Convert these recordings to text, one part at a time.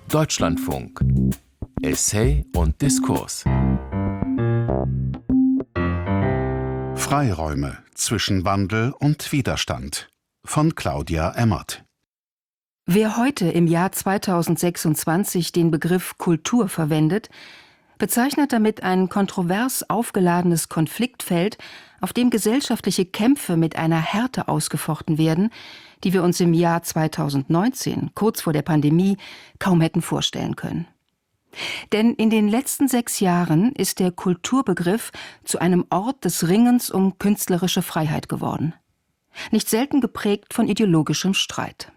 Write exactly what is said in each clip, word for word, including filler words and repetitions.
Deutschlandfunk. Essay und Diskurs. Freiräume zwischen Wandel und Widerstand von Claudia Emmert. Wer heute im Jahr zweitausendsechsundzwanzig den Begriff Kultur verwendet, bezeichnet damit ein kontrovers aufgeladenes Konfliktfeld, auf dem gesellschaftliche Kämpfe mit einer Härte ausgefochten werden, die wir uns im Jahr zweitausendneunzehn, kurz vor der Pandemie, kaum hätten vorstellen können. Denn in den letzten sechs Jahren ist der Kulturbegriff zu einem Ort des Ringens um künstlerische Freiheit geworden. Nicht selten geprägt von ideologischem Streit.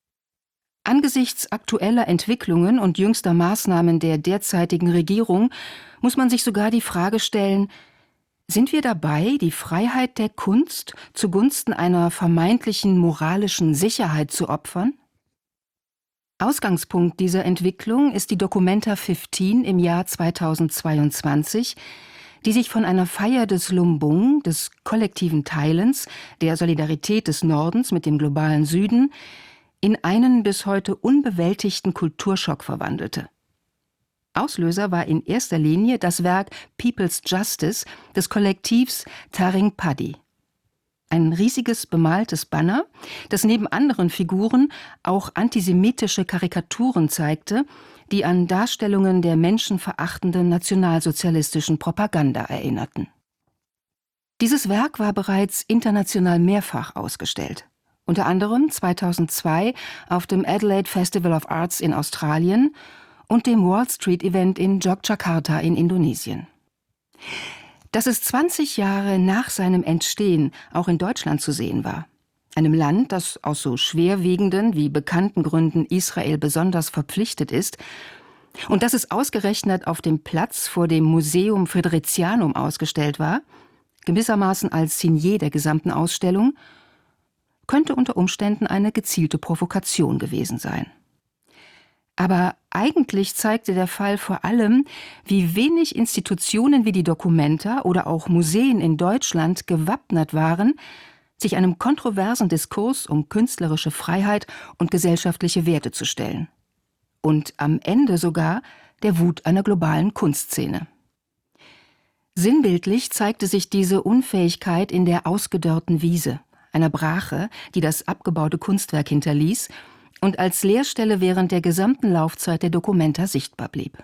Angesichts aktueller Entwicklungen und jüngster Maßnahmen der derzeitigen Regierung muss man sich sogar die Frage stellen: Sind wir dabei, die Freiheit der Kunst zugunsten einer vermeintlichen moralischen Sicherheit zu opfern? Ausgangspunkt dieser Entwicklung ist die Documenta fünfzehn im Jahr zweitausendzweiundzwanzig, die sich von einer Feier des Lumbung, des kollektiven Teilens, der Solidarität des Nordens mit dem globalen Süden, in einen bis heute unbewältigten Kulturschock verwandelte. Auslöser war in erster Linie das Werk People's Justice des Kollektivs Taring Padi. Ein riesiges bemaltes Banner, das neben anderen Figuren auch antisemitische Karikaturen zeigte, die an Darstellungen der menschenverachtenden nationalsozialistischen Propaganda erinnerten. Dieses Werk war bereits international mehrfach ausgestellt. Unter anderem zweitausendzwei auf dem Adelaide Festival of Arts in Australien und dem Wall Street Event in Yogyakarta in Indonesien. Dass es zwanzig Jahre nach seinem Entstehen auch in Deutschland zu sehen war, einem Land, das aus so schwerwiegenden wie bekannten Gründen Israel besonders verpflichtet ist, und dass es ausgerechnet auf dem Platz vor dem Museum Fridericianum ausgestellt war, gewissermaßen als Signet der gesamten Ausstellung, könnte unter Umständen eine gezielte Provokation gewesen sein. Aber eigentlich zeigte der Fall vor allem, wie wenig Institutionen wie die Documenta oder auch Museen in Deutschland gewappnet waren, sich einem kontroversen Diskurs um künstlerische Freiheit und gesellschaftliche Werte zu stellen. Und am Ende sogar der Wut einer globalen Kunstszene. Sinnbildlich zeigte sich diese Unfähigkeit in der ausgedörrten Wiese, einer Brache, die das abgebaute Kunstwerk hinterließ und als Leerstelle während der gesamten Laufzeit der Documenta sichtbar blieb.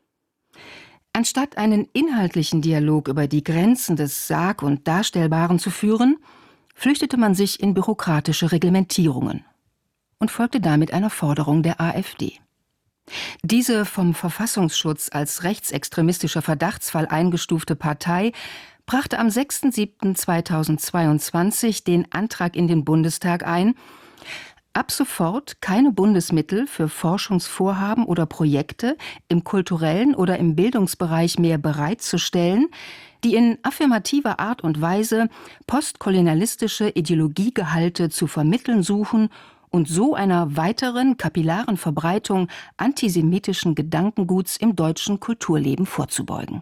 Anstatt einen inhaltlichen Dialog über die Grenzen des Sag- und Darstellbaren zu führen, flüchtete man sich in bürokratische Reglementierungen und folgte damit einer Forderung der AfD. Diese vom Verfassungsschutz als rechtsextremistischer Verdachtsfall eingestufte Partei brachte am sechster siebter zweitausendzweiundzwanzig den Antrag in den Bundestag ein, ab sofort keine Bundesmittel für Forschungsvorhaben oder Projekte im kulturellen oder im Bildungsbereich mehr bereitzustellen, die in affirmativer Art und Weise postkolonialistische Ideologiegehalte zu vermitteln suchen und so einer weiteren kapillaren Verbreitung antisemitischen Gedankenguts im deutschen Kulturleben vorzubeugen.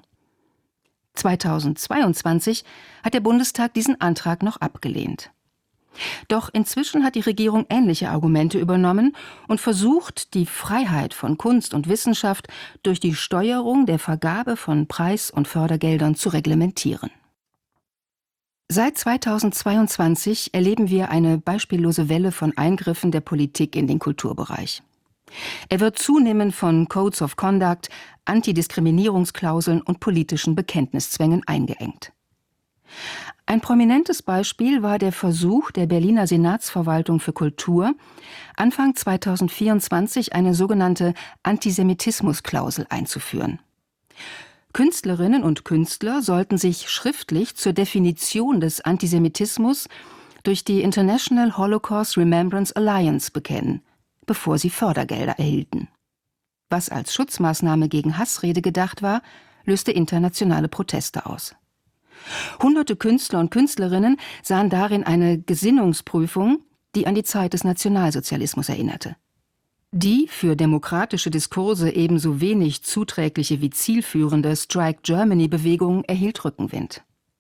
zweitausendzweiundzwanzig hat der Bundestag diesen Antrag noch abgelehnt. Doch inzwischen hat die Regierung ähnliche Argumente übernommen und versucht, die Freiheit von Kunst und Wissenschaft durch die Steuerung der Vergabe von Preis- und Fördergeldern zu reglementieren. Seit zweitausendzweiundzwanzig erleben wir eine beispiellose Welle von Eingriffen der Politik in den Kulturbereich. Er wird zunehmend von Codes of Conduct, Antidiskriminierungsklauseln und politischen Bekenntniszwängen eingeengt. Ein prominentes Beispiel war der Versuch der Berliner Senatsverwaltung für Kultur, Anfang zweitausendvierundzwanzig eine sogenannte Antisemitismusklausel einzuführen. Künstlerinnen und Künstler sollten sich schriftlich zur Definition des Antisemitismus durch die International Holocaust Remembrance Alliance bekennen, bevor sie Fördergelder erhielten. Was als Schutzmaßnahme gegen Hassrede gedacht war, löste internationale Proteste aus. Hunderte Künstler und Künstlerinnen sahen darin eine Gesinnungsprüfung, die an die Zeit des Nationalsozialismus erinnerte. Die für demokratische Diskurse ebenso wenig zuträgliche wie zielführende Strike Germany-Bewegung erhielt Rückenwind.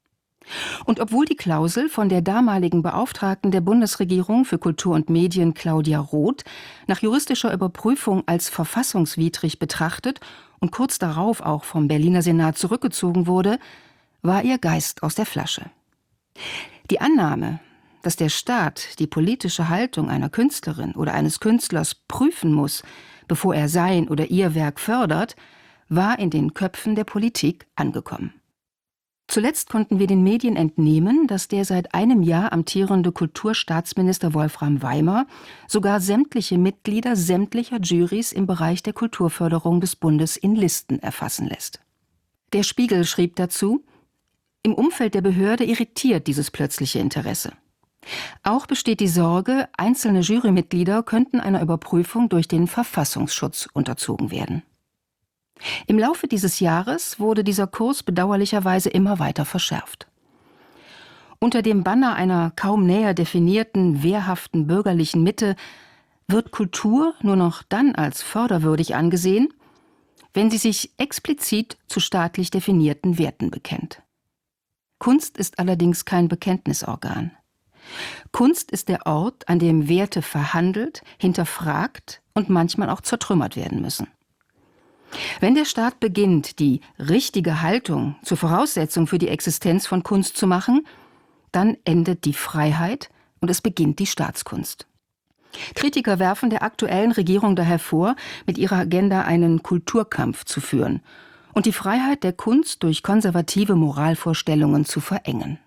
Und obwohl die Klausel von der damaligen Beauftragten der Bundesregierung für Kultur und Medien, Claudia Roth, nach juristischer Überprüfung als verfassungswidrig betrachtet und kurz darauf auch vom Berliner Senat zurückgezogen wurde, war ihr Geist aus der Flasche. Die Annahme, dass der Staat die politische Haltung einer Künstlerin oder eines Künstlers prüfen muss, bevor er sein oder ihr Werk fördert, war in den Köpfen der Politik angekommen. Zuletzt konnten wir den Medien entnehmen, dass der seit einem Jahr amtierende Kulturstaatsminister Wolfram Weimer sogar sämtliche Mitglieder sämtlicher Jurys im Bereich der Kulturförderung des Bundes in Listen erfassen lässt. Der Spiegel schrieb dazu: Im Umfeld der Behörde irritiert dieses plötzliche Interesse. Auch besteht die Sorge, einzelne Jurymitglieder könnten einer Überprüfung durch den Verfassungsschutz unterzogen werden. Im Laufe dieses Jahres wurde dieser Kurs bedauerlicherweise immer weiter verschärft. Unter dem Banner einer kaum näher definierten, wehrhaften bürgerlichen Mitte wird Kultur nur noch dann als förderwürdig angesehen, wenn sie sich explizit zu staatlich definierten Werten bekennt. Kunst ist allerdings kein Bekenntnisorgan. Kunst ist der Ort, an dem Werte verhandelt, hinterfragt und manchmal auch zertrümmert werden müssen. Wenn der Staat beginnt, die richtige Haltung zur Voraussetzung für die Existenz von Kunst zu machen, dann endet die Freiheit und es beginnt die Staatskunst. Kritiker werfen der aktuellen Regierung daher vor, mit ihrer Agenda einen Kulturkampf zu führen und die Freiheit der Kunst durch konservative Moralvorstellungen zu verengen.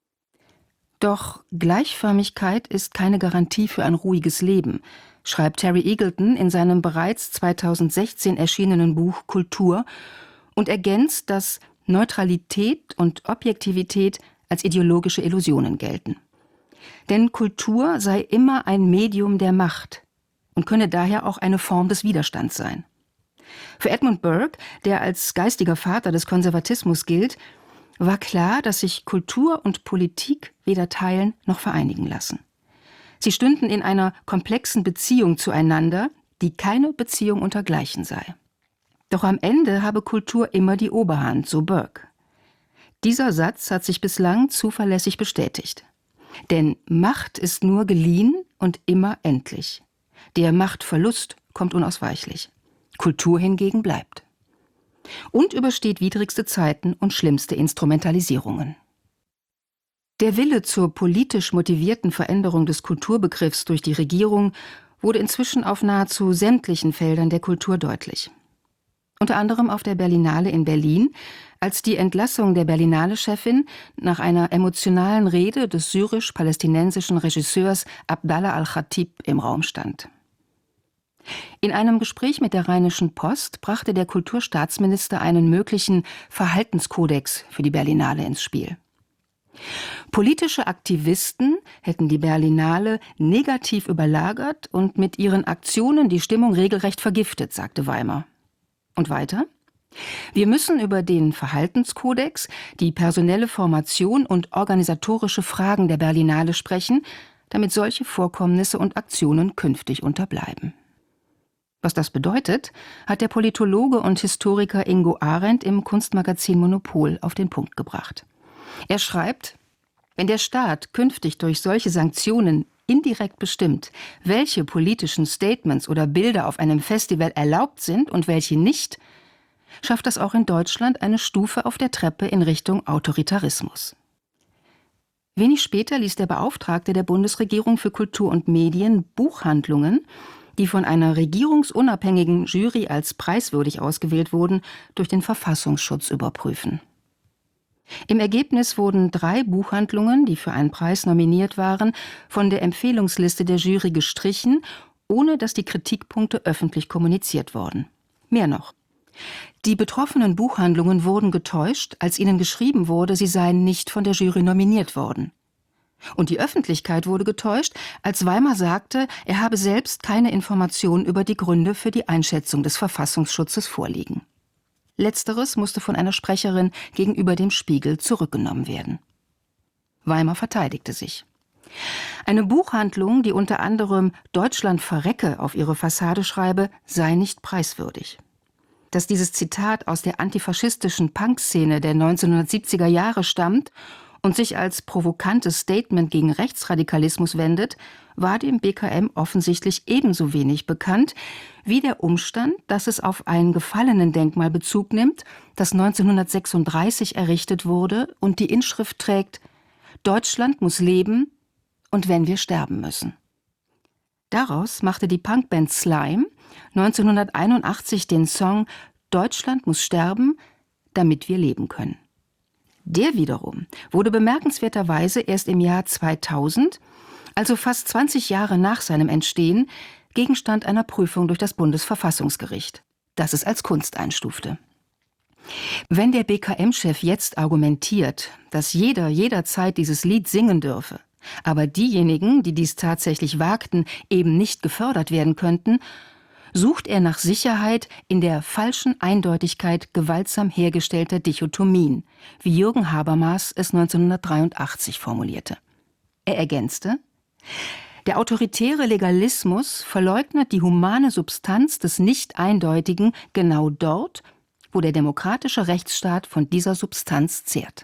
Doch Gleichförmigkeit ist keine Garantie für ein ruhiges Leben, schreibt Terry Eagleton in seinem bereits zweitausendsechzehn erschienenen Buch Kultur und ergänzt, dass Neutralität und Objektivität als ideologische Illusionen gelten. Denn Kultur sei immer ein Medium der Macht und könne daher auch eine Form des Widerstands sein. Für Edmund Burke, der als geistiger Vater des Konservatismus gilt, war klar, dass sich Kultur und Politik weder teilen noch vereinigen lassen. Sie stünden in einer komplexen Beziehung zueinander, die keine Beziehung untergleichen sei. Doch am Ende habe Kultur immer die Oberhand, so Burke. Dieser Satz hat sich bislang zuverlässig bestätigt. Denn Macht ist nur geliehen und immer endlich. Der Machtverlust kommt unausweichlich. Kultur hingegen bleibt. Und übersteht widrigste Zeiten und schlimmste Instrumentalisierungen. Der Wille zur politisch motivierten Veränderung des Kulturbegriffs durch die Regierung wurde inzwischen auf nahezu sämtlichen Feldern der Kultur deutlich. Unter anderem auf der Berlinale in Berlin, als die Entlassung der Berlinale-Chefin nach einer emotionalen Rede des syrisch-palästinensischen Regisseurs Abdallah al-Khatib im Raum stand. In einem Gespräch mit der Rheinischen Post brachte der Kulturstaatsminister einen möglichen Verhaltenskodex für die Berlinale ins Spiel. Politische Aktivisten hätten die Berlinale negativ überlagert und mit ihren Aktionen die Stimmung regelrecht vergiftet, sagte Weimer. Und weiter: Wir müssen über den Verhaltenskodex, die personelle Formation und organisatorische Fragen der Berlinale sprechen, damit solche Vorkommnisse und Aktionen künftig unterbleiben. Was das bedeutet, hat der Politologe und Historiker Ingo Arendt im Kunstmagazin Monopol auf den Punkt gebracht. Er schreibt: Wenn der Staat künftig durch solche Sanktionen indirekt bestimmt, welche politischen Statements oder Bilder auf einem Festival erlaubt sind und welche nicht, schafft das auch in Deutschland eine Stufe auf der Treppe in Richtung Autoritarismus. Wenig später ließ der Beauftragte der Bundesregierung für Kultur und Medien Buchhandlungen, die von einer regierungsunabhängigen Jury als preiswürdig ausgewählt wurden, durch den Verfassungsschutz überprüfen. Im Ergebnis wurden drei Buchhandlungen, die für einen Preis nominiert waren, von der Empfehlungsliste der Jury gestrichen, ohne dass die Kritikpunkte öffentlich kommuniziert wurden. Mehr noch: Die betroffenen Buchhandlungen wurden getäuscht, als ihnen geschrieben wurde, sie seien nicht von der Jury nominiert worden. Und die Öffentlichkeit wurde getäuscht, als Weimer sagte, er habe selbst keine Informationen über die Gründe für die Einschätzung des Verfassungsschutzes vorliegen. Letzteres musste von einer Sprecherin gegenüber dem Spiegel zurückgenommen werden. Weimer verteidigte sich. Eine Buchhandlung, die unter anderem »Deutschland verrecke« auf ihre Fassade schreibe, sei nicht preiswürdig. Dass dieses Zitat aus der antifaschistischen Punkszene der neunzehnhundertsiebziger Jahre stammt und sich als provokantes Statement gegen Rechtsradikalismus wendet, war dem B K M offensichtlich ebenso wenig bekannt wie der Umstand, dass es auf ein Gefallenendenkmal Bezug nimmt, das neunzehnhundertsechsunddreißig errichtet wurde und die Inschrift trägt: Deutschland muss leben, und wenn wir sterben müssen. Daraus machte die Punkband Slime neunzehnhunderteinundachtzig den Song Deutschland muss sterben, damit wir leben können. Der wiederum wurde bemerkenswerterweise erst im Jahr zweitausend, also fast zwanzig Jahre nach seinem Entstehen, Gegenstand einer Prüfung durch das Bundesverfassungsgericht, das es als Kunst einstufte. Wenn der B K M-Chef jetzt argumentiert, dass jeder jederzeit dieses Lied singen dürfe, aber diejenigen, die dies tatsächlich wagten, eben nicht gefördert werden könnten, sucht er nach Sicherheit in der falschen Eindeutigkeit gewaltsam hergestellter Dichotomien, wie Jürgen Habermas es neunzehnhundertdreiundachtzig formulierte. Er ergänzte: Der autoritäre Legalismus verleugnet die humane Substanz des Nicht-Eindeutigen genau dort, wo der demokratische Rechtsstaat von dieser Substanz zehrt.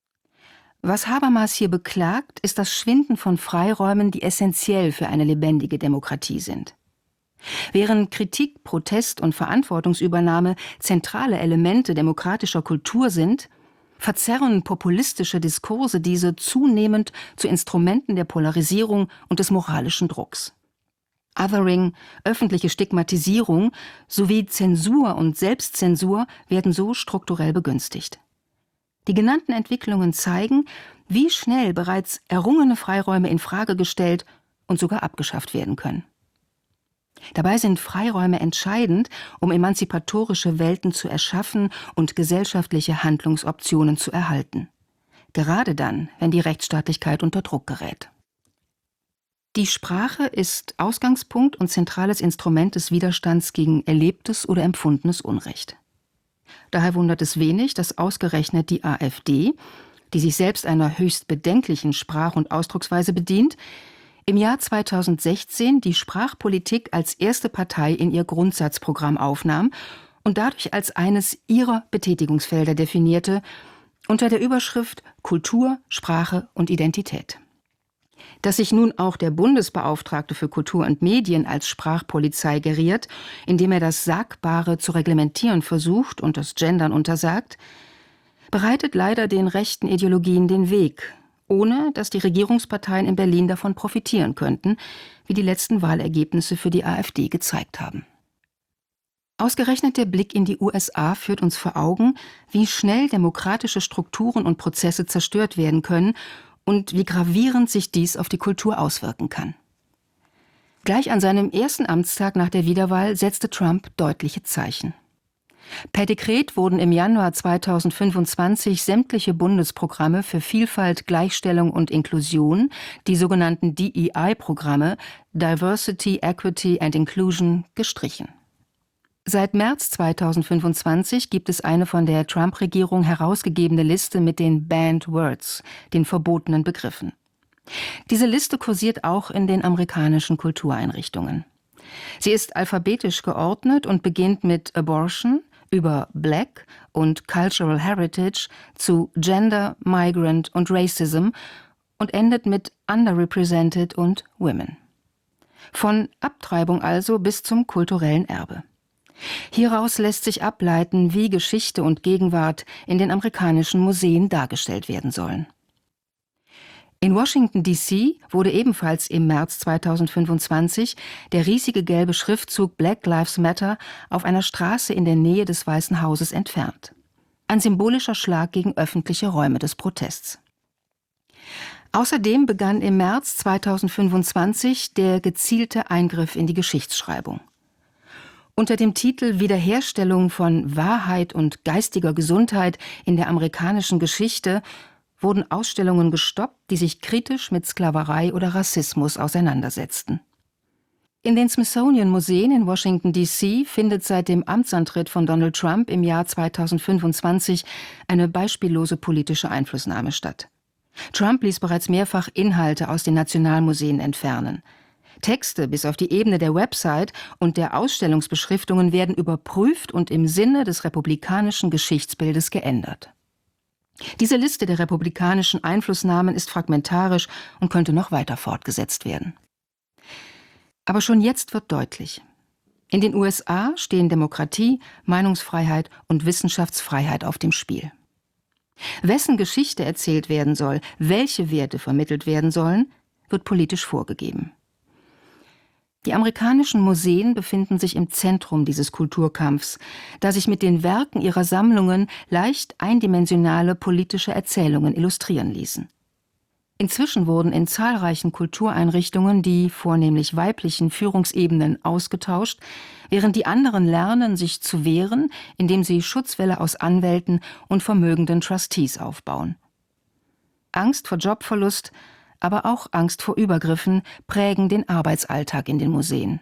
Was Habermas hier beklagt, ist das Schwinden von Freiräumen, die essentiell für eine lebendige Demokratie sind. Während Kritik, Protest und Verantwortungsübernahme zentrale Elemente demokratischer Kultur sind, verzerren populistische Diskurse diese zunehmend zu Instrumenten der Polarisierung und des moralischen Drucks. Othering, öffentliche Stigmatisierung sowie Zensur und Selbstzensur werden so strukturell begünstigt. Die genannten Entwicklungen zeigen, wie schnell bereits errungene Freiräume in Frage gestellt und sogar abgeschafft werden können. Dabei sind Freiräume entscheidend, um emanzipatorische Welten zu erschaffen und gesellschaftliche Handlungsoptionen zu erhalten. Gerade dann, wenn die Rechtsstaatlichkeit unter Druck gerät. Die Sprache ist Ausgangspunkt und zentrales Instrument des Widerstands gegen erlebtes oder empfundenes Unrecht. Daher wundert es wenig, dass ausgerechnet die AfD, die sich selbst einer höchst bedenklichen Sprach- und Ausdrucksweise bedient, im Jahr zweitausendsechzehn die Sprachpolitik als erste Partei in ihr Grundsatzprogramm aufnahm und dadurch als eines ihrer Betätigungsfelder definierte, unter der Überschrift Kultur, Sprache und Identität. Dass sich nun auch der Bundesbeauftragte für Kultur und Medien als Sprachpolizei geriert, indem er das Sagbare zu reglementieren versucht und das Gendern untersagt, bereitet leider den rechten Ideologien den Weg, ohne dass die Regierungsparteien in Berlin davon profitieren könnten, wie die letzten Wahlergebnisse für die AfD gezeigt haben. Ausgerechnet der Blick in die U S A führt uns vor Augen, wie schnell demokratische Strukturen und Prozesse zerstört werden können und wie gravierend sich dies auf die Kultur auswirken kann. Gleich an seinem ersten Amtstag nach der Wiederwahl setzte Trump deutliche Zeichen. Per Dekret wurden im Januar zweitausendfünfundzwanzig sämtliche Bundesprogramme für Vielfalt, Gleichstellung und Inklusion, die sogenannten D E I-Programme Diversity, Equity and Inclusion, gestrichen. Seit März zweitausendfünfundzwanzig gibt es eine von der Trump-Regierung herausgegebene Liste mit den Banned Words, den verbotenen Begriffen. Diese Liste kursiert auch in den amerikanischen Kultureinrichtungen. Sie ist alphabetisch geordnet und beginnt mit Abortion über Black und Cultural Heritage zu Gender, Migrant und Racism und endet mit Underrepresented und Women. Von Abtreibung also bis zum kulturellen Erbe. Hieraus lässt sich ableiten, wie Geschichte und Gegenwart in den amerikanischen Museen dargestellt werden sollen. In Washington D C wurde ebenfalls im März zweitausendfünfundzwanzig der riesige gelbe Schriftzug Black Lives Matter auf einer Straße in der Nähe des Weißen Hauses entfernt. Ein symbolischer Schlag gegen öffentliche Räume des Protests. Außerdem begann im März zweitausendfünfundzwanzig der gezielte Eingriff in die Geschichtsschreibung. Unter dem Titel Wiederherstellung von Wahrheit und geistiger Gesundheit in der amerikanischen Geschichte wurden Ausstellungen gestoppt, die sich kritisch mit Sklaverei oder Rassismus auseinandersetzten. In den Smithsonian-Museen in Washington D C findet seit dem Amtsantritt von Donald Trump im Jahr zweitausendfünfundzwanzig eine beispiellose politische Einflussnahme statt. Trump ließ bereits mehrfach Inhalte aus den Nationalmuseen entfernen. Texte bis auf die Ebene der Website und der Ausstellungsbeschriftungen werden überprüft und im Sinne des republikanischen Geschichtsbildes geändert. Diese Liste der republikanischen Einflussnahmen ist fragmentarisch und könnte noch weiter fortgesetzt werden. Aber schon jetzt wird deutlich: In den U S A stehen Demokratie, Meinungsfreiheit und Wissenschaftsfreiheit auf dem Spiel. Wessen Geschichte erzählt werden soll, welche Werte vermittelt werden sollen, wird politisch vorgegeben. Die amerikanischen Museen befinden sich im Zentrum dieses Kulturkampfs, da sich mit den Werken ihrer Sammlungen leicht eindimensionale politische Erzählungen illustrieren ließen. Inzwischen wurden in zahlreichen Kultureinrichtungen die vornehmlich weiblichen Führungsebenen ausgetauscht, während die anderen lernen, sich zu wehren, indem sie Schutzwälle aus Anwälten und vermögenden Trustees aufbauen. Angst vor Jobverlust, aber auch Angst vor Übergriffen prägen den Arbeitsalltag in den Museen.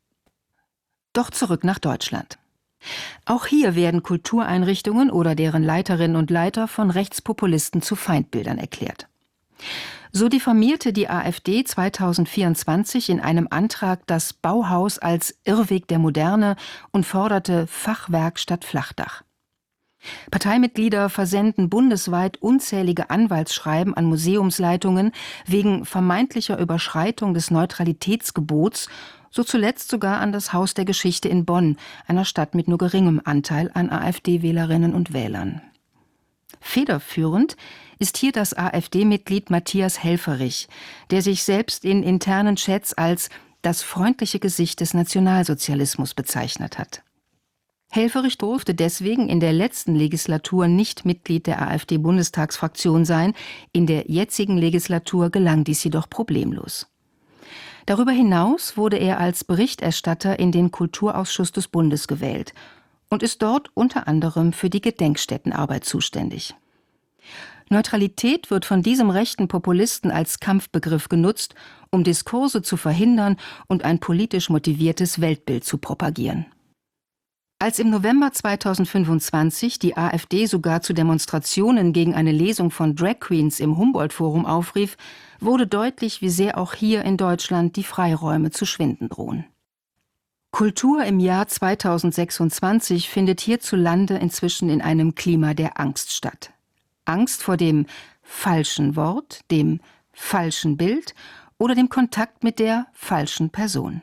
Doch zurück nach Deutschland. Auch hier werden Kultureinrichtungen oder deren Leiterinnen und Leiter von Rechtspopulisten zu Feindbildern erklärt. So diffamierte die AfD zweitausendvierundzwanzig in einem Antrag das Bauhaus als Irrweg der Moderne und forderte Fachwerk statt Flachdach. Parteimitglieder versenden bundesweit unzählige Anwaltsschreiben an Museumsleitungen wegen vermeintlicher Überschreitung des Neutralitätsgebots, so zuletzt sogar an das Haus der Geschichte in Bonn, einer Stadt mit nur geringem Anteil an AfD-Wählerinnen und Wählern. Federführend ist hier das AfD-Mitglied Matthias Helfferich, der sich selbst in internen Chats als das freundliche Gesicht des Nationalsozialismus bezeichnet hat. Helfferich durfte deswegen in der letzten Legislatur nicht Mitglied der AfD-Bundestagsfraktion sein, in der jetzigen Legislatur gelang dies jedoch problemlos. Darüber hinaus wurde er als Berichterstatter in den Kulturausschuss des Bundes gewählt und ist dort unter anderem für die Gedenkstättenarbeit zuständig. Neutralität wird von diesem rechten Populisten als Kampfbegriff genutzt, um Diskurse zu verhindern und ein politisch motiviertes Weltbild zu propagieren. Als im November zweitausendfünfundzwanzig die AfD sogar zu Demonstrationen gegen eine Lesung von Drag Queens im Humboldt-Forum aufrief, wurde deutlich, wie sehr auch hier in Deutschland die Freiräume zu schwinden drohen. Kultur im Jahr zweitausendsechsundzwanzig findet hierzulande inzwischen in einem Klima der Angst statt. Angst vor dem falschen Wort, dem falschen Bild oder dem Kontakt mit der falschen Person.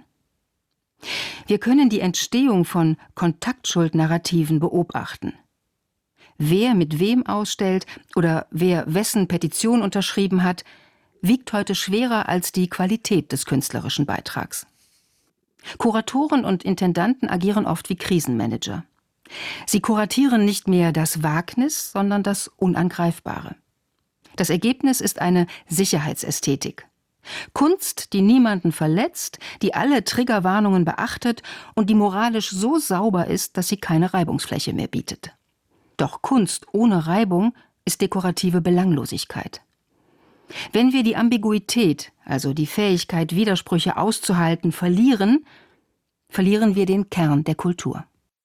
Wir können die Entstehung von Kontaktschuldnarrativen beobachten. Wer mit wem ausstellt oder wer wessen Petition unterschrieben hat, wiegt heute schwerer als die Qualität des künstlerischen Beitrags. Kuratoren und Intendanten agieren oft wie Krisenmanager. Sie kuratieren nicht mehr das Wagnis, sondern das Unangreifbare. Das Ergebnis ist eine Sicherheitsästhetik. Kunst, die niemanden verletzt, die alle Triggerwarnungen beachtet und die moralisch so sauber ist, dass sie keine Reibungsfläche mehr bietet. Doch Kunst ohne Reibung ist dekorative Belanglosigkeit. Wenn wir die Ambiguität, also die Fähigkeit, Widersprüche auszuhalten, verlieren, verlieren wir den Kern der Kultur.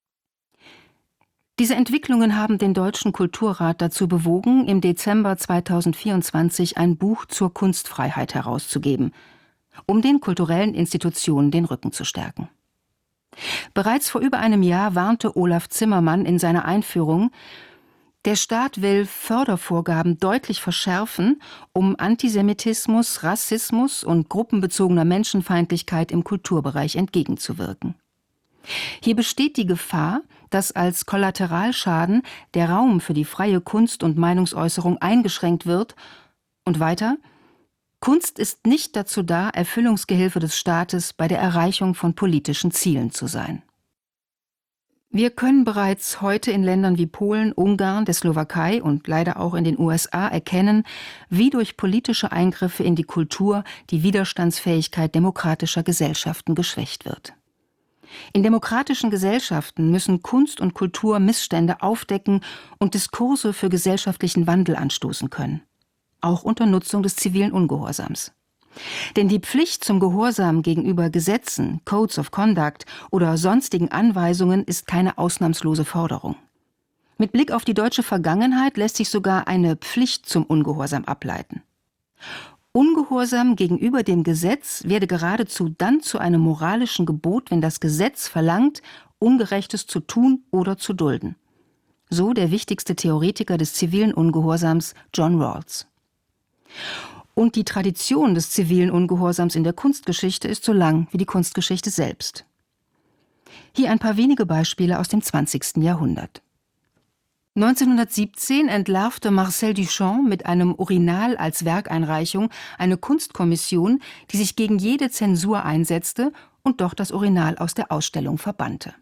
Diese Entwicklungen haben den Deutschen Kulturrat dazu bewogen, im Dezember zweitausendvierundzwanzig ein Buch zur Kunstfreiheit herauszugeben, um den kulturellen Institutionen den Rücken zu stärken. Bereits vor über einem Jahr warnte Olaf Zimmermann in seiner Einführung: Der Staat will Fördervorgaben deutlich verschärfen, um Antisemitismus, Rassismus und gruppenbezogener Menschenfeindlichkeit im Kulturbereich entgegenzuwirken. Hier besteht die Gefahr, dass als Kollateralschaden der Raum für die freie Kunst- und Meinungsäußerung eingeschränkt wird und weiter: Kunst ist nicht dazu da, Erfüllungsgehilfe des Staates bei der Erreichung von politischen Zielen zu sein. Wir können bereits heute in Ländern wie Polen, Ungarn, der Slowakei und leider auch in den U S A erkennen, wie durch politische Eingriffe in die Kultur die Widerstandsfähigkeit demokratischer Gesellschaften geschwächt wird. In demokratischen Gesellschaften müssen Kunst und Kultur Missstände aufdecken und Diskurse für gesellschaftlichen Wandel anstoßen können, auch unter Nutzung des zivilen Ungehorsams. Denn die Pflicht zum Gehorsam gegenüber Gesetzen, Codes of Conduct oder sonstigen Anweisungen ist keine ausnahmslose Forderung. Mit Blick auf die deutsche Vergangenheit lässt sich sogar eine Pflicht zum Ungehorsam ableiten. Ungehorsam gegenüber dem Gesetz werde geradezu dann zu einem moralischen Gebot, wenn das Gesetz verlangt, Ungerechtes zu tun oder zu dulden. so der wichtigste Theoretiker des zivilen Ungehorsams, John Rawls. Und die Tradition des zivilen Ungehorsams in der Kunstgeschichte ist so lang wie die Kunstgeschichte selbst. Hier ein paar wenige Beispiele aus dem zwanzigsten Jahrhundert. neunzehnhundertsiebzehn entlarvte Marcel Duchamp mit einem Urinal als Werkeinreichung eine Kunstkommission, die sich gegen jede Zensur einsetzte und doch das Urinal aus der Ausstellung verbannte.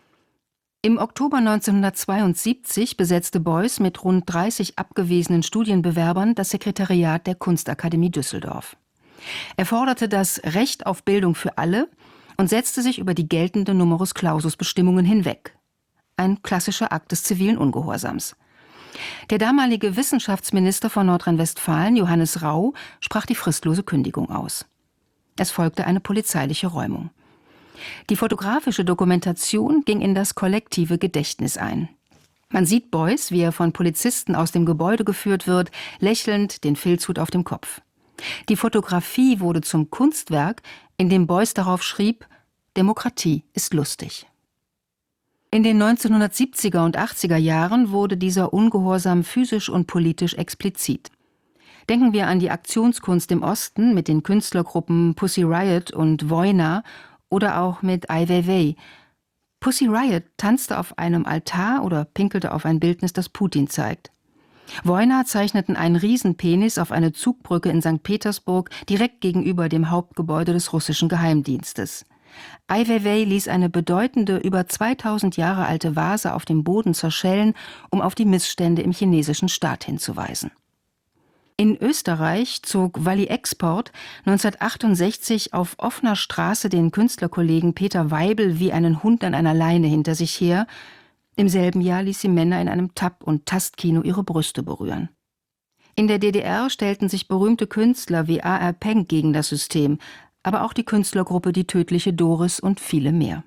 Im Oktober neunzehnhundertzweiundsiebzig besetzte Beuys mit rund dreißig abgewiesenen Studienbewerbern das Sekretariat der Kunstakademie Düsseldorf. Er forderte das Recht auf Bildung für alle und setzte sich über die geltende Numerus-Clausus-Bestimmungen hinweg. Ein klassischer Akt des zivilen Ungehorsams. Der damalige Wissenschaftsminister von Nordrhein-Westfalen, Johannes Rau, sprach die fristlose Kündigung aus. Es folgte eine polizeiliche Räumung. Die fotografische Dokumentation ging in das kollektive Gedächtnis ein. Man sieht Beuys, wie er von Polizisten aus dem Gebäude geführt wird, lächelnd, den Filzhut auf dem Kopf. Die Fotografie wurde zum Kunstwerk, in dem Beuys darauf schrieb: Demokratie ist lustig. In den neunzehnhundertsiebziger und achtziger Jahren wurde dieser Ungehorsam physisch und politisch explizit. Denken wir an die Aktionskunst im Osten mit den Künstlergruppen Pussy Riot und Voina oder auch mit Ai Weiwei. Pussy Riot tanzte auf einem Altar oder pinkelte auf ein Bildnis, das Putin zeigt. Voina zeichneten einen Riesenpenis auf eine Zugbrücke in Sankt Petersburg direkt gegenüber dem Hauptgebäude des russischen Geheimdienstes. Ai Weiwei ließ eine bedeutende, über zweitausend Jahre alte Vase auf dem Boden zerschellen, um auf die Missstände im chinesischen Staat hinzuweisen. In Österreich zog Walli Export neunzehnhundertachtundsechzig auf offener Straße den Künstlerkollegen Peter Weibel wie einen Hund an einer Leine hinter sich her. Im selben Jahr ließ sie Männer in einem Tab- und Tastkino ihre Brüste berühren. In der D D R stellten sich berühmte Künstler wie A R Penck gegen das System, aber auch die Künstlergruppe Die Tödliche Doris und viele mehr.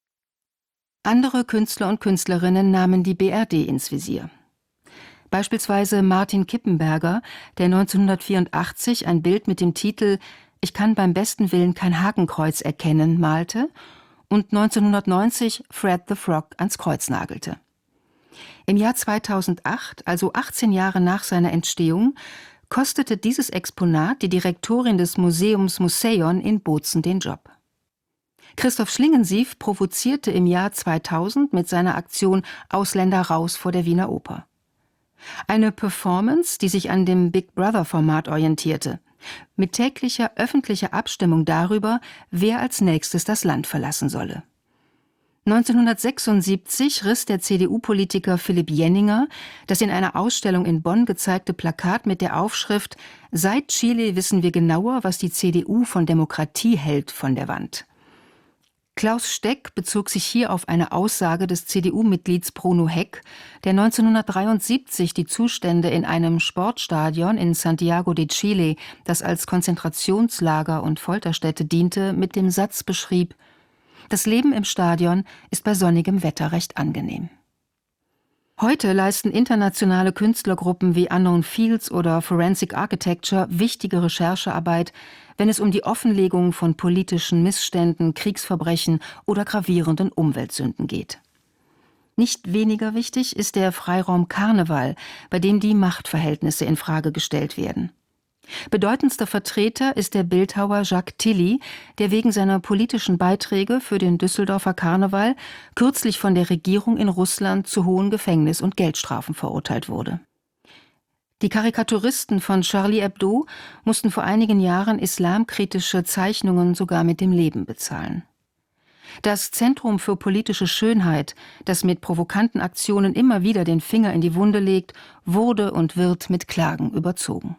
Andere Künstler und Künstlerinnen nahmen die B R D ins Visier. Beispielsweise Martin Kippenberger, der neunzehnhundertvierundachtzig ein Bild mit dem Titel »Ich kann beim besten Willen kein Hakenkreuz erkennen« malte und neunzehnhundertneunzig Fred the Frog ans Kreuz nagelte. Im Jahr zweitausendacht, also achtzehn Jahre nach seiner Entstehung, kostete dieses Exponat die Direktorin des Museums Museion in Bozen den Job. Christoph Schlingensief provozierte im Jahr zweitausend mit seiner Aktion »Ausländer raus vor der Wiener Oper«. Eine Performance, die sich an dem Big Brother-Format orientierte, mit täglicher öffentlicher Abstimmung darüber, wer als nächstes das Land verlassen solle. neunzehnhundertsechsundsiebzig riss der C D U-Politiker Philipp Jenninger das in einer Ausstellung in Bonn gezeigte Plakat mit der Aufschrift »Seit Chile wissen wir genauer, was die C D U von Demokratie hält« von der Wand. Klaus Steck bezog sich hier auf eine Aussage des C D U-Mitglieds Bruno Heck, der neunzehnhundertdreiundsiebzig die Zustände in einem Sportstadion in Santiago de Chile, das als Konzentrationslager und Folterstätte diente, mit dem Satz beschrieb: »Das Leben im Stadion ist bei sonnigem Wetter recht angenehm.« Heute leisten internationale Künstlergruppen wie Unknown Fields oder Forensic Architecture wichtige Recherchearbeit, wenn es um die Offenlegung von politischen Missständen, Kriegsverbrechen oder gravierenden Umweltsünden geht. Nicht weniger wichtig ist der Freiraum Karneval, bei dem die Machtverhältnisse in Frage gestellt werden. Bedeutendster Vertreter ist der Bildhauer Jacques Tilly, der wegen seiner politischen Beiträge für den Düsseldorfer Karneval kürzlich von der Regierung in Russland zu hohen Gefängnis- und Geldstrafen verurteilt wurde. Die Karikaturisten von Charlie Hebdo mussten vor einigen Jahren islamkritische Zeichnungen sogar mit dem Leben bezahlen. Das Zentrum für politische Schönheit, das mit provokanten Aktionen immer wieder den Finger in die Wunde legt, wurde und wird mit Klagen überzogen.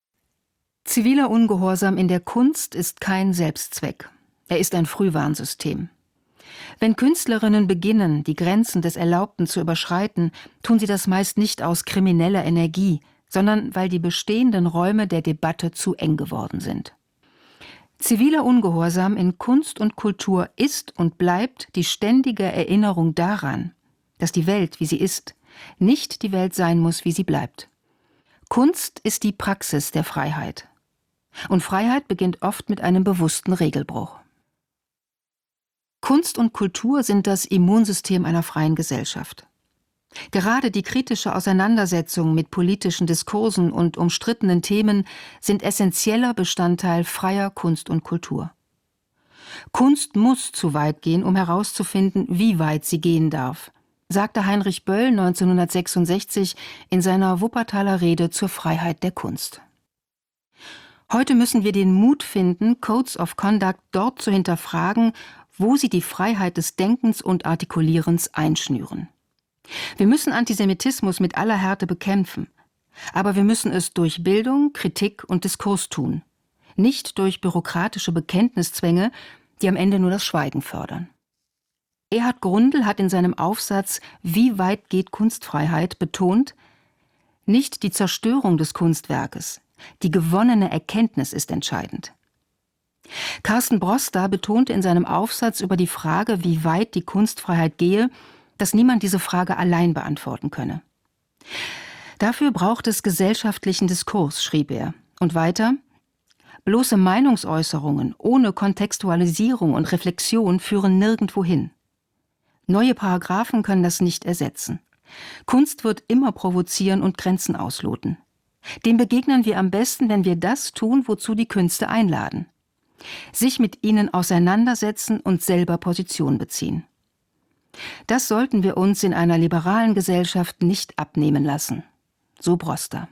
Ziviler Ungehorsam in der Kunst ist kein Selbstzweck. Er ist ein Frühwarnsystem. Wenn Künstlerinnen beginnen, die Grenzen des Erlaubten zu überschreiten, tun sie das meist nicht aus krimineller Energie, sondern weil die bestehenden Räume der Debatte zu eng geworden sind. Ziviler Ungehorsam in Kunst und Kultur ist und bleibt die ständige Erinnerung daran, dass die Welt, wie sie ist, nicht die Welt sein muss, wie sie bleibt. Kunst ist die Praxis der Freiheit. Und Freiheit beginnt oft mit einem bewussten Regelbruch. Kunst und Kultur sind das Immunsystem einer freien Gesellschaft. Gerade die kritische Auseinandersetzung mit politischen Diskursen und umstrittenen Themen sind essentieller Bestandteil freier Kunst und Kultur. Kunst muss zu weit gehen, um herauszufinden, wie weit sie gehen darf, sagte Heinrich Böll neunzehnhundertsechsundsechzig in seiner Wuppertaler Rede zur Freiheit der Kunst. Heute müssen wir den Mut finden, Codes of Conduct dort zu hinterfragen, wo sie die Freiheit des Denkens und Artikulierens einschnüren. Wir müssen Antisemitismus mit aller Härte bekämpfen, aber wir müssen es durch Bildung, Kritik und Diskurs tun, nicht durch bürokratische Bekenntniszwänge, die am Ende nur das Schweigen fördern. Erhard Grundl hat in seinem Aufsatz »Wie weit geht Kunstfreiheit?« betont: Nicht die Zerstörung des Kunstwerkes, die gewonnene Erkenntnis ist entscheidend. Carsten Broster betonte in seinem Aufsatz über die Frage, wie weit die Kunstfreiheit gehe, dass niemand diese Frage allein beantworten könne. Dafür braucht es gesellschaftlichen Diskurs, schrieb er. Und weiter: Bloße Meinungsäußerungen ohne Kontextualisierung und Reflexion führen nirgendwo hin. Neue Paragraphen können das nicht ersetzen. Kunst wird immer provozieren und Grenzen ausloten. Dem begegnen wir am besten, wenn wir das tun, wozu die Künste einladen. Sich mit ihnen auseinandersetzen und selber Position beziehen. Das sollten wir uns in einer liberalen Gesellschaft nicht abnehmen lassen. So Broster.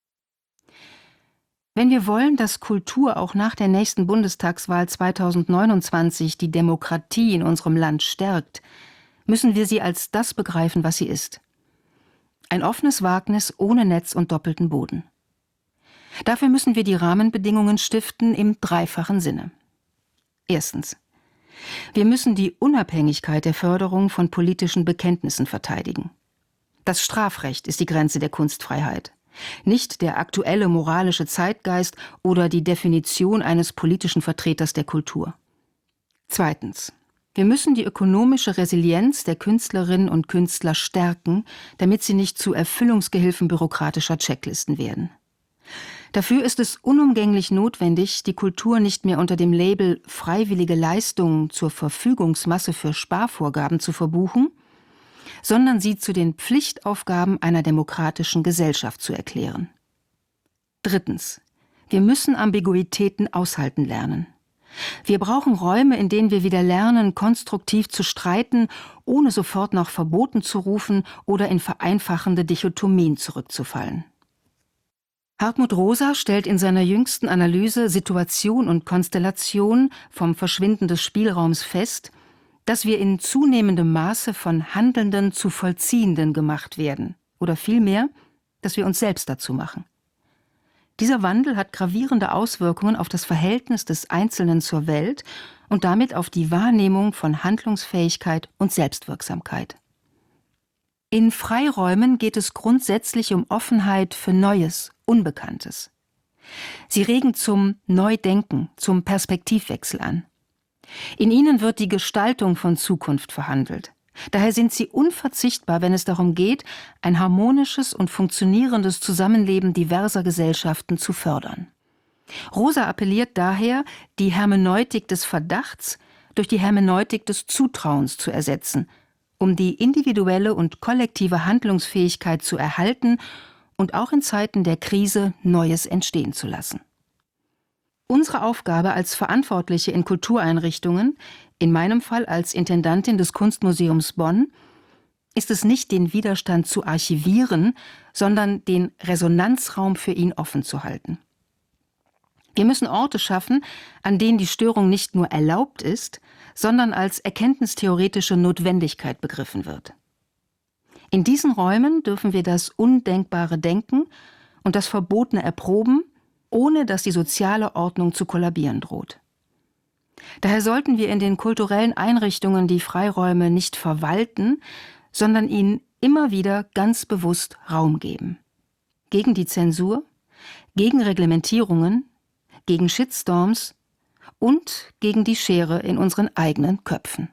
Wenn wir wollen, dass Kultur auch nach der nächsten Bundestagswahl zweitausendneunundzwanzig die Demokratie in unserem Land stärkt, müssen wir sie als das begreifen, was sie ist. Ein offenes Wagnis ohne Netz und doppelten Boden. Dafür müssen wir die Rahmenbedingungen stiften im dreifachen Sinne. Erstens. Wir müssen die Unabhängigkeit der Förderung von politischen Bekenntnissen verteidigen. Das Strafrecht ist die Grenze der Kunstfreiheit, nicht der aktuelle moralische Zeitgeist oder die Definition eines politischen Vertreters der Kultur. Zweitens. Wir müssen die ökonomische Resilienz der Künstlerinnen und Künstler stärken, damit sie nicht zu Erfüllungsgehilfen bürokratischer Checklisten werden. Dafür ist es unumgänglich notwendig, die Kultur nicht mehr unter dem Label freiwillige Leistungen zur Verfügungsmasse für Sparvorgaben zu verbuchen, sondern sie zu den Pflichtaufgaben einer demokratischen Gesellschaft zu erklären. Drittens. Wir müssen Ambiguitäten aushalten lernen. Wir brauchen Räume, in denen wir wieder lernen, konstruktiv zu streiten, ohne sofort nach Verboten zu rufen oder in vereinfachende Dichotomien zurückzufallen. Hartmut Rosa stellt in seiner jüngsten Analyse Situation und Konstellation vom Verschwinden des Spielraums fest, dass wir in zunehmendem Maße von Handelnden zu Vollziehenden gemacht werden, oder vielmehr, dass wir uns selbst dazu machen. Dieser Wandel hat gravierende Auswirkungen auf das Verhältnis des Einzelnen zur Welt und damit auf die Wahrnehmung von Handlungsfähigkeit und Selbstwirksamkeit. In Freiräumen geht es grundsätzlich um Offenheit für Neues, Unbekanntes. Sie regen zum Neudenken, zum Perspektivwechsel an. In ihnen wird die Gestaltung von Zukunft verhandelt. Daher sind sie unverzichtbar, wenn es darum geht, ein harmonisches und funktionierendes Zusammenleben diverser Gesellschaften zu fördern. Rosa appelliert daher, die Hermeneutik des Verdachts durch die Hermeneutik des Zutrauens zu ersetzen, um die individuelle und kollektive Handlungsfähigkeit zu erhalten und auch in Zeiten der Krise Neues entstehen zu lassen. Unsere Aufgabe als Verantwortliche in Kultureinrichtungen, in meinem Fall als Intendantin des Kunstmuseums Bonn, ist es nicht, den Widerstand zu archivieren, sondern den Resonanzraum für ihn offen zu halten. Wir müssen Orte schaffen, an denen die Störung nicht nur erlaubt ist, sondern als erkenntnistheoretische Notwendigkeit begriffen wird. In diesen Räumen dürfen wir das Undenkbare denken und das Verbotene erproben, ohne dass die soziale Ordnung zu kollabieren droht. Daher sollten wir in den kulturellen Einrichtungen die Freiräume nicht verwalten, sondern ihnen immer wieder ganz bewusst Raum geben. Gegen die Zensur, gegen Reglementierungen, gegen Shitstorms und gegen die Schere in unseren eigenen Köpfen.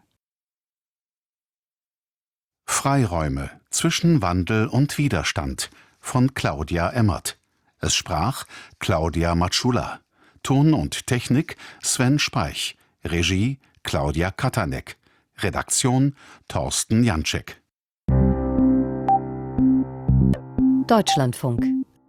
Freiräume zwischen Wandel und Widerstand von Claudia Emmert. Es sprach Claudia Matschula. Ton und Technik Sven Speich. Regie Claudia Katanek. Redaktion Thorsten Janczek. Deutschlandfunk.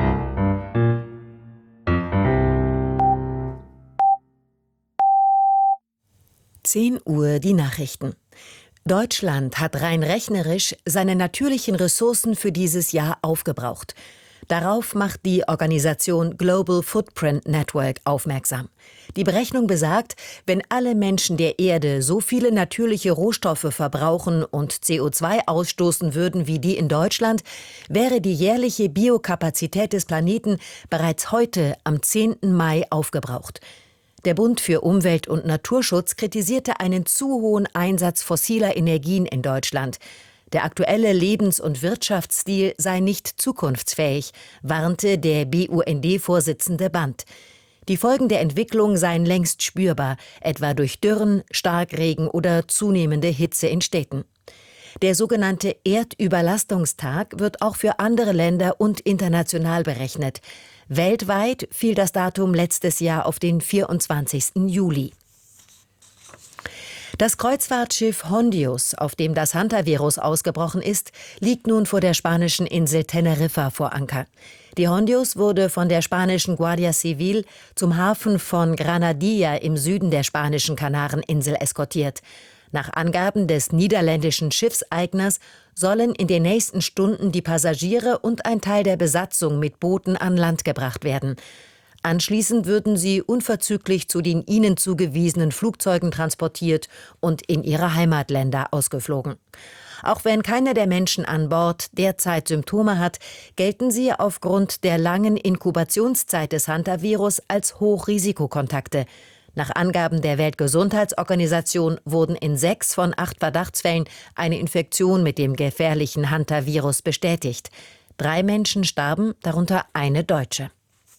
zehn Uhr die Nachrichten. Deutschland hat rein rechnerisch seine natürlichen Ressourcen für dieses Jahr aufgebraucht. Darauf macht die Organisation Global Footprint Network aufmerksam. Die Berechnung besagt, wenn alle Menschen der Erde so viele natürliche Rohstoffe verbrauchen und C O zwei ausstoßen würden wie die in Deutschland, wäre die jährliche Biokapazität des Planeten bereits heute am zehnten Mai aufgebraucht. Der Bund für Umwelt- und Naturschutz kritisierte einen zu hohen Einsatz fossiler Energien in Deutschland. Der aktuelle Lebens- und Wirtschaftsstil sei nicht zukunftsfähig, warnte der B U N D-Vorsitzende Band. Die Folgen der Entwicklung seien längst spürbar, etwa durch Dürren, Starkregen oder zunehmende Hitze in Städten. Der sogenannte Erdüberlastungstag wird auch für andere Länder und international berechnet. Weltweit fiel das Datum letztes Jahr auf den vierundzwanzigsten Juli. Das Kreuzfahrtschiff Hondius, auf dem das Hantavirus ausgebrochen ist, liegt nun vor der spanischen Insel Teneriffa vor Anker. Die Hondius wurde von der spanischen Guardia Civil zum Hafen von Granadilla im Süden der spanischen Kanareninsel eskortiert. Nach Angaben des niederländischen Schiffseigners sollen in den nächsten Stunden die Passagiere und ein Teil der Besatzung mit Booten an Land gebracht werden. Anschließend würden sie unverzüglich zu den ihnen zugewiesenen Flugzeugen transportiert und in ihre Heimatländer ausgeflogen. Auch wenn keiner der Menschen an Bord derzeit Symptome hat, gelten sie aufgrund der langen Inkubationszeit des Hantavirus als Hochrisikokontakte. Nach Angaben der Weltgesundheitsorganisation wurden in sechs von acht Verdachtsfällen eine Infektion mit dem gefährlichen Hantavirus bestätigt. Drei Menschen starben, darunter eine Deutsche.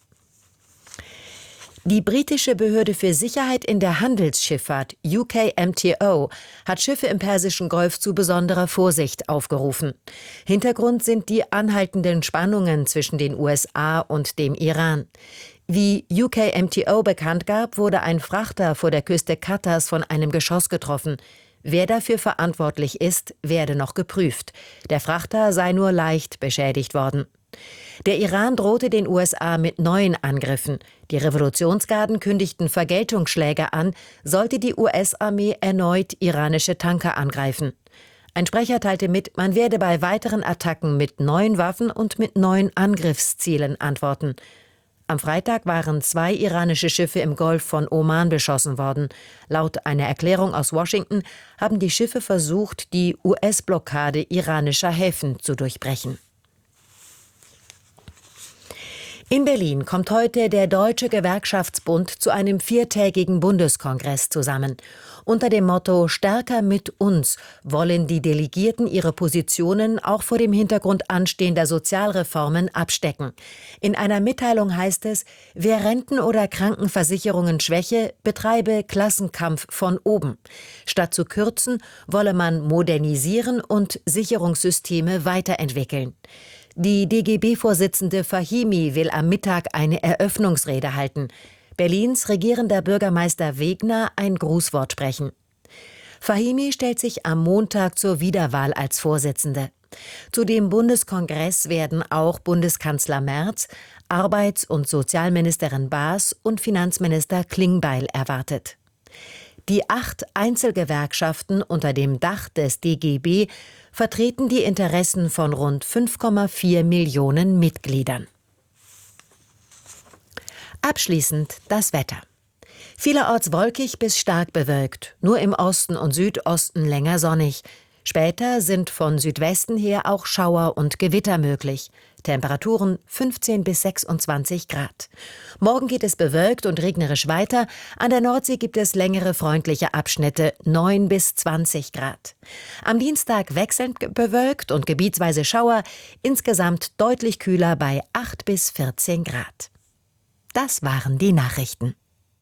Die britische Behörde für Sicherheit in der Handelsschifffahrt, U K M T O, hat Schiffe im Persischen Golf zu besonderer Vorsicht aufgerufen. Hintergrund sind die anhaltenden Spannungen zwischen den U S A und dem Iran. Wie U K M T O bekannt gab, wurde ein Frachter vor der Küste Katars von einem Geschoss getroffen. Wer dafür verantwortlich ist, werde noch geprüft. Der Frachter sei nur leicht beschädigt worden. Der Iran drohte den U S A mit neuen Angriffen. Die Revolutionsgarden kündigten Vergeltungsschläge an, sollte die U S-Armee erneut iranische Tanker angreifen. Ein Sprecher teilte mit, man werde bei weiteren Attacken mit neuen Waffen und mit neuen Angriffszielen antworten. Am Freitag waren zwei iranische Schiffe im Golf von Oman beschossen worden. Laut einer Erklärung aus Washington haben die Schiffe versucht, die U S-Blockade iranischer Häfen zu durchbrechen. In Berlin kommt heute der Deutsche Gewerkschaftsbund zu einem viertägigen Bundeskongress zusammen. Unter dem Motto »Stärker mit uns« wollen die Delegierten ihre Positionen auch vor dem Hintergrund anstehender Sozialreformen abstecken. In einer Mitteilung heißt es, wer Renten- oder Krankenversicherungen schwäche, betreibe Klassenkampf von oben. Statt zu kürzen, wolle man modernisieren und Sicherungssysteme weiterentwickeln. Die D G B-Vorsitzende Fahimi will am Mittag eine Eröffnungsrede halten. Berlins regierender Bürgermeister Wegner ein Grußwort sprechen. Fahimi stellt sich am Montag zur Wiederwahl als Vorsitzende. Zu dem Bundeskongress werden auch Bundeskanzler Merz, Arbeits- und Sozialministerin Baas und Finanzminister Klingbeil erwartet. Die acht Einzelgewerkschaften unter dem Dach des D G B vertreten die Interessen von rund fünf Komma vier Millionen Mitgliedern. Abschließend das Wetter. Vielerorts wolkig bis stark bewölkt, nur im Osten und Südosten länger sonnig. Später sind von Südwesten her auch Schauer und Gewitter möglich. Temperaturen fünfzehn bis sechsundzwanzig Grad. Morgen geht es bewölkt und regnerisch weiter. An der Nordsee gibt es längere freundliche Abschnitte, neun bis zwanzig Grad. Am Dienstag wechselnd bewölkt und gebietsweise Schauer, insgesamt deutlich kühler bei acht bis vierzehn Grad. Das waren die Nachrichten.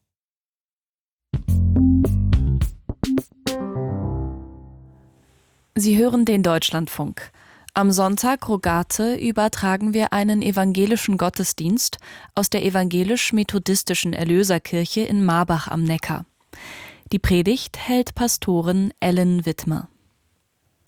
Sie hören den Deutschlandfunk. Am Sonntag Rogate übertragen wir einen evangelischen Gottesdienst aus der evangelisch-methodistischen Erlöserkirche in Marbach am Neckar. Die Predigt hält Pastorin Ellen Wittmer.